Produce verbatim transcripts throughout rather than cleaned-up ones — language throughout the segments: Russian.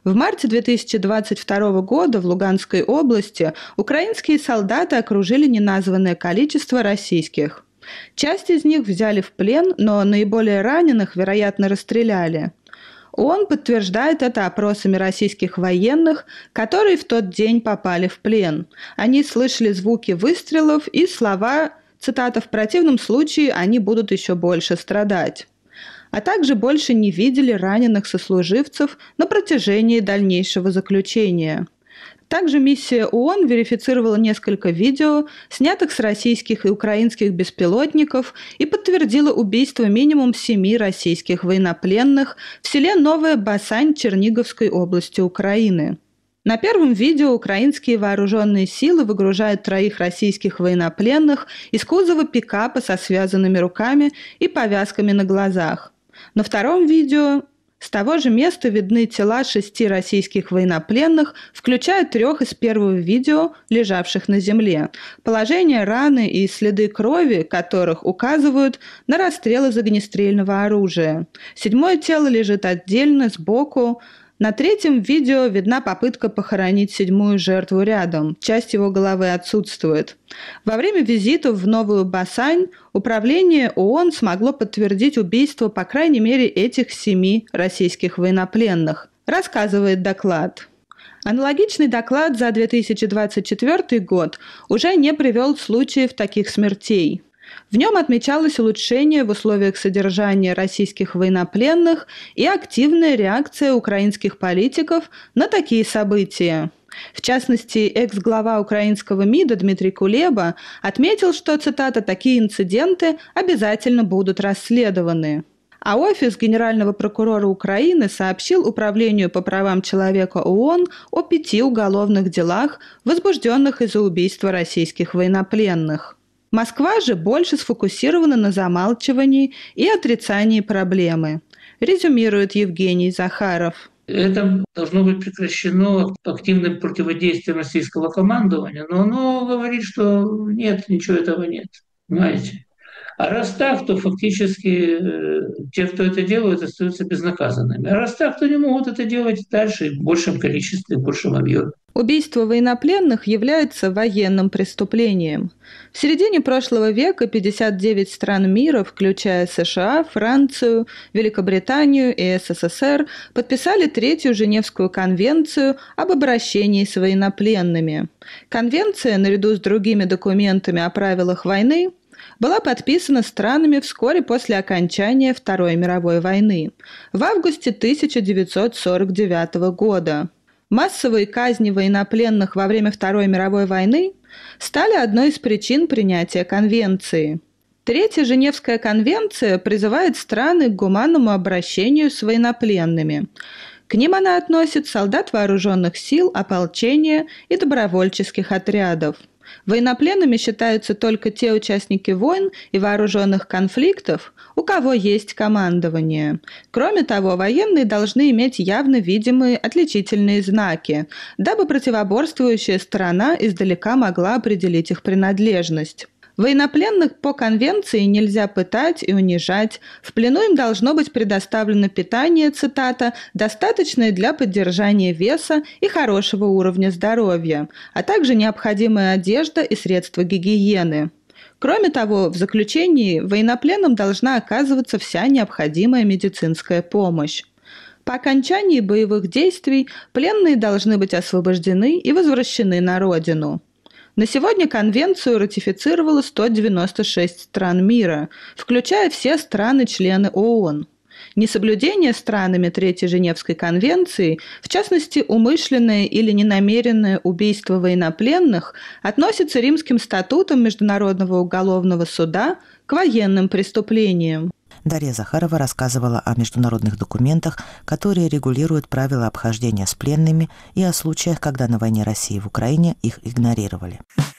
В марте две тысячи двадцать второго года в Луганской области украинские солдаты окружили неназванное количество российских. Часть из них взяли в плен, но наиболее раненых, вероятно, расстреляли. ООН подтверждает это опросами российских военных, которые в тот день попали в плен. Они слышали звуки выстрелов и слова, цитата, «в противном случае они будут еще больше страдать», а также больше не видели раненых сослуживцев на протяжении дальнейшего заключения. Также миссия ООН верифицировала несколько видео, снятых с российских и украинских беспилотников, и подтвердила убийство минимум семи российских военнопленных в селе Новая Басань Черниговской области Украины. На первом видео украинские вооруженные силы выгружают троих российских военнопленных из кузова пикапа со связанными руками и повязками на глазах. На втором видео с того же места видны тела шести российских военнопленных, включая трех из первого видео, лежавших на земле. Положение раны и следы крови, которых указывают на расстрел из огнестрельного оружия. Седьмое тело лежит отдельно, сбоку. На третьем видео видна попытка похоронить седьмую жертву рядом. Часть его головы отсутствует. Во время визита в Новую Басань управление ООН смогло подтвердить убийство по крайней мере этих семи российских военнопленных, рассказывает доклад. Аналогичный доклад за две тысячи двадцать четвёртый год уже не привел случаев таких смертей. В нем отмечалось улучшение в условиях содержания российских военнопленных и активная реакция украинских политиков на такие события. В частности, экс-глава украинского МИДа Дмитрий Кулеба отметил, что, цитата, «такие инциденты обязательно будут расследованы». А офис генерального прокурора Украины сообщил Управлению по правам человека ООН о пяти уголовных делах, возбужденных из-за убийства российских военнопленных. Москва же больше сфокусирована на замалчивании и отрицании проблемы, резюмирует Евгений Захаров. Это должно быть прекращено активным противодействием российского командования, но оно говорит, что нет, ничего этого нет, понимаете? А раз так, то фактически те, кто это делает, остаются безнаказанными. А раз так, то не могут это делать дальше в большем количестве, в большем объеме. Убийство военнопленных является военным преступлением. В середине прошлого века пятьдесят девять стран мира, включая США, Францию, Великобританию и СССР, подписали Третью Женевскую конвенцию об обращении с военнопленными. Конвенция, наряду с другими документами о правилах войны, была подписана странами вскоре после окончания Второй мировой войны, в августе тысяча девятьсот сорок девятого года. Массовые казни военнопленных во время Второй мировой войны стали одной из причин принятия конвенции. Третья Женевская конвенция призывает страны к гуманному обращению с военнопленными. К ним она относит солдат вооруженных сил, ополчения и добровольческих отрядов. Военнопленными считаются только те участники войн и вооруженных конфликтов, у кого есть командование. Кроме того, военные должны иметь явно видимые отличительные знаки, дабы противоборствующая сторона издалека могла определить их принадлежность. Военнопленных по конвенции нельзя пытать и унижать. В плену им должно быть предоставлено питание, цитата, «достаточное для поддержания веса и хорошего уровня здоровья, а также необходимая одежда и средства гигиены». Кроме того, в заключении военнопленным должна оказываться вся необходимая медицинская помощь. По окончании боевых действий пленные должны быть освобождены и возвращены на родину. На сегодня конвенцию ратифицировало сто девяносто шесть стран мира, включая все страны-члены ООН. Несоблюдение странами Третьей Женевской конвенции, в частности, умышленное или ненамеренное убийство военнопленных, относится Римским статутом Международного уголовного суда к военным преступлениям. Дарья Захарова рассказывала о международных документах, которые регулируют правила обхождения с пленными, и о случаях, когда на войне России в Украине их игнорировали.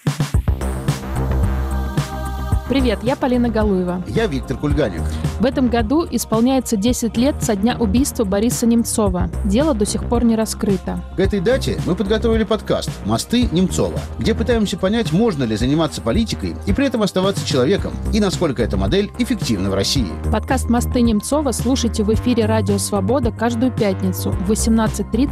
Привет, я Полина Галуева. Я Виктор Кульганик. В этом году исполняется десять лет со дня убийства Бориса Немцова. Дело до сих пор не раскрыто. К этой дате мы подготовили подкаст «Мосты Немцова», где пытаемся понять, можно ли заниматься политикой и при этом оставаться человеком, и насколько эта модель эффективна в России. Подкаст «Мосты Немцова» слушайте в эфире «Радио Свобода» каждую пятницу в восемнадцать тридцать